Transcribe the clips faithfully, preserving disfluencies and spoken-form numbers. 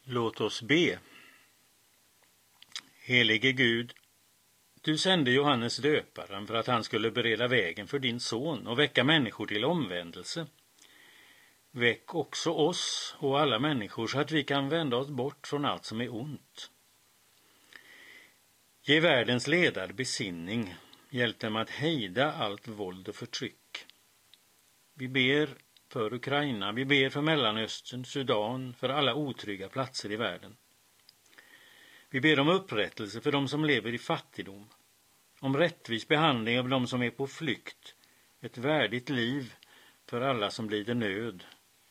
Låt oss be. Helige Gud, du sände Johannes döparen för att han skulle bereda vägen för din son och väcka människor till omvändelse. Väck också oss och alla människor så att vi kan vända oss bort från allt som är ont. Ge världens ledare besinning, hjälp dem att hejda allt våld och förtryck. Vi ber för Ukraina, vi ber för Mellanöstern, Sudan, för alla otrygga platser i världen. Vi ber om upprättelse för de som lever i fattigdom, om rättvis behandling av de som är på flykt, ett värdigt liv för alla som lider nöd.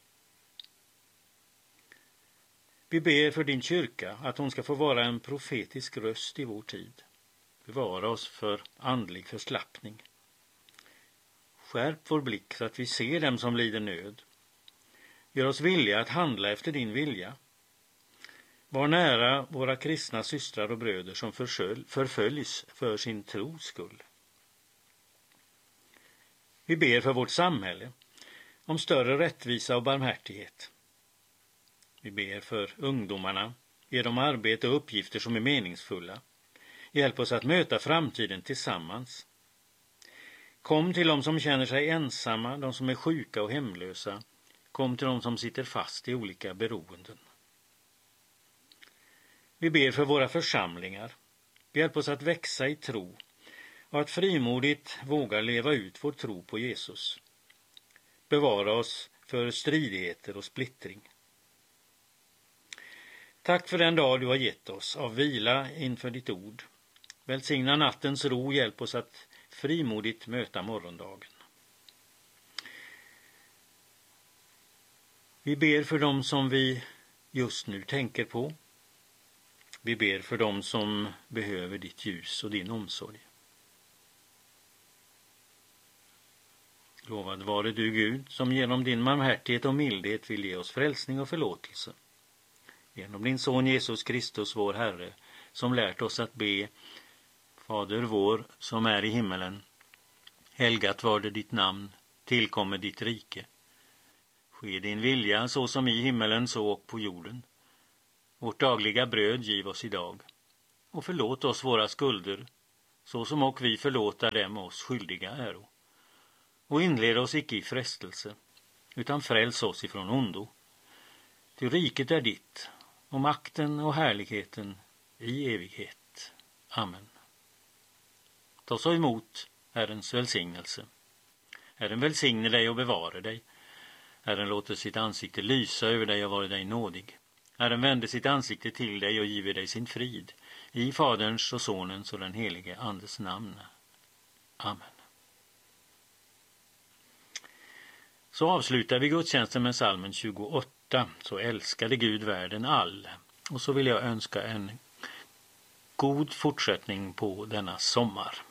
Vi ber för din kyrka att hon ska få vara en profetisk röst i vår tid. Bevara oss för andlig förslappning. Skärp vår blick så att vi ser dem som lider nöd. Gör oss villiga att handla efter din vilja. Var nära våra kristna systrar och bröder som förföljs för sin tros skull. Vi ber för vårt samhälle om större rättvisa och barmhärtighet. Vi ber för ungdomarna, ge dem arbete och uppgifter som är meningsfulla. Hjälp oss att möta framtiden tillsammans. Kom till dem som känner sig ensamma, de som är sjuka och hemlösa. Kom till dem som sitter fast i olika beroenden. Vi ber för våra församlingar. Hjälp oss att växa i tro och att frimodigt våga leva ut vår tro på Jesus. Bevara oss för stridigheter och splittring. Tack för den dag du har gett oss av vila inför ditt ord. Välsigna nattens ro, hjälp oss att frimodigt möta morgondagen. Vi ber för dem som vi just nu tänker på. Vi ber för dem som behöver ditt ljus och din omsorg. Lovad vare du, Gud, som genom din barmhärtighet och mildhet vill ge oss frälsning och förlåtelse. Genom din son Jesus Kristus, vår Herre, som lärt oss att be: Fader vår som är i himmelen, helgat varde ditt namn, tillkommer ditt rike. Ske din vilja så som i himmelen så och på jorden. Vårt dagliga bröd giv oss idag, och förlåt oss våra skulder, så som och vi förlåta dem oss skyldiga äro. Och inled oss icke i frestelse, utan fräls oss ifrån ondo. Ty riket är ditt, och makten och härligheten i evighet. Amen. Ta så emot Herrens välsignelse. Herren välsigne dig och bevare dig. Herren låter sitt ansikte lysa över dig och vare dig nådig. Herren vände sitt ansikte till dig och giver dig sin frid. I Faderns och Sonens och den helige Andes namn. Amen. Så avslutar vi gudstjänsten med psalmen tjugoåtta. Så älskade Gud världen all. Och så vill jag önska en god fortsättning på denna sommar.